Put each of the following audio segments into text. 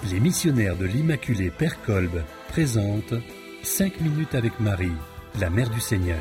Les missionnaires de l'Immaculée Père Kolb présentent 5 minutes avec Marie, la Mère du Seigneur.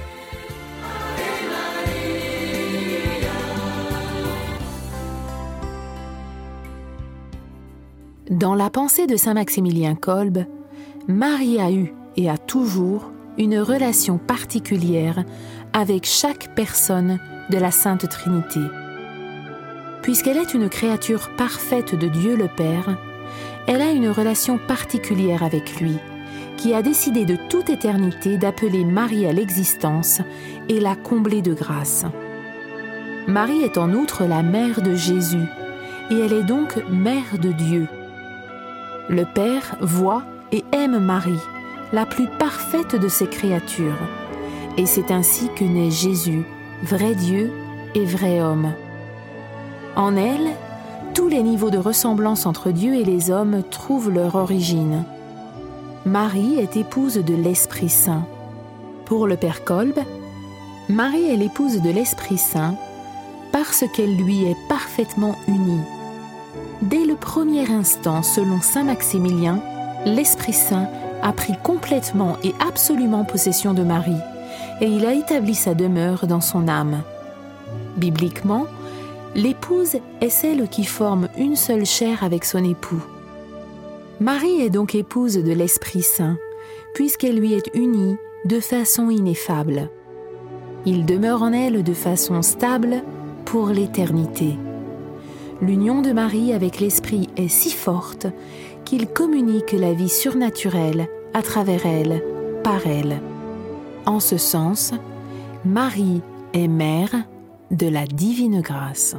Dans la pensée de saint Maximilien Kolb, Marie a eu et a toujours une relation particulière avec chaque personne de la Sainte Trinité. Puisqu'elle est une créature parfaite de Dieu le Père, elle a une relation particulière avec lui, qui a décidé de toute éternité d'appeler Marie à l'existence et la combler de grâce. Marie est en outre la mère de Jésus, et elle est donc mère de Dieu. Le Père voit et aime Marie, la plus parfaite de ses créatures, et c'est ainsi que naît Jésus, vrai Dieu et vrai homme. En elle, tous les niveaux de ressemblance entre Dieu et les hommes trouvent leur origine. Marie est épouse de l'Esprit Saint. Pour le Père Kolb, Marie est l'épouse de l'Esprit Saint parce qu'elle lui est parfaitement unie. Dès le premier instant, selon saint Maximilien, l'Esprit Saint a pris complètement et absolument possession de Marie, et il a établi sa demeure dans son âme. Bibliquement, l'épouse est celle qui forme une seule chair avec son époux. Marie est donc épouse de l'Esprit Saint, puisqu'elle lui est unie de façon ineffable. Il demeure en elle de façon stable pour l'éternité. L'union de Marie avec l'Esprit est si forte qu'il communique la vie surnaturelle à travers elle, par elle. En ce sens, Marie est mère de la divine grâce.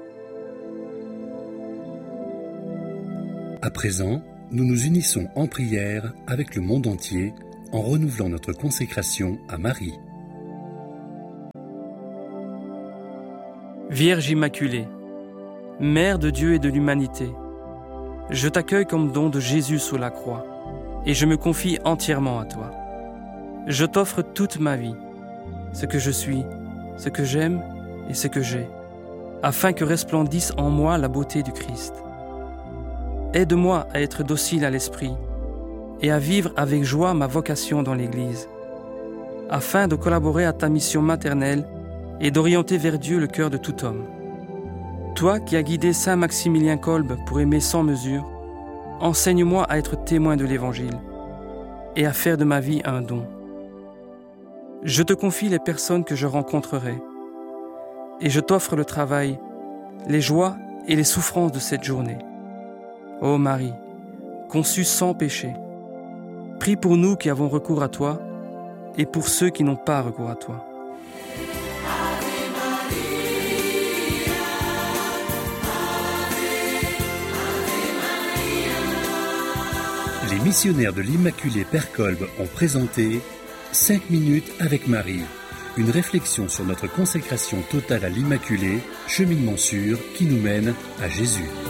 À présent, nous nous unissons en prière avec le monde entier en renouvelant notre consécration à Marie. Vierge Immaculée, Mère de Dieu et de l'humanité, je t'accueille comme don de Jésus sous la croix et je me confie entièrement à toi. Je t'offre toute ma vie, ce que je suis, ce que j'aime et ce que j'ai, afin que resplendisse en moi la beauté du Christ. Aide-moi à être docile à l'Esprit et à vivre avec joie ma vocation dans l'Église, afin de collaborer à ta mission maternelle et d'orienter vers Dieu le cœur de tout homme. Toi qui as guidé saint Maximilien Kolb pour aimer sans mesure, enseigne-moi à être témoin de l'Évangile et à faire de ma vie un don. Je te confie les personnes que je rencontrerai et je t'offre le travail, les joies et les souffrances de cette journée. Ô Marie, conçue sans péché, prie pour nous qui avons recours à toi et pour ceux qui n'ont pas recours à toi. Les missionnaires de l'Immaculée Père Kolb ont présenté 5 minutes avec Marie, une réflexion sur notre consécration totale à l'Immaculée, cheminement sûr qui nous mène à Jésus.